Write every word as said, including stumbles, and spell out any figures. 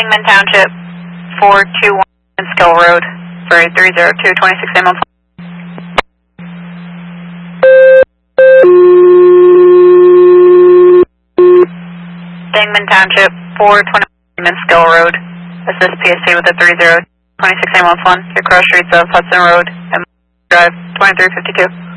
Dingman Township, four two one Skill Road, sorry, three zero two, twenty-six ambulance. Dingman Township, four twenty Skill Road, assist P S C with a three zero, twenty-six ambulance one, your cross streets of Hudson Road and Drive, twenty-three fifty-two.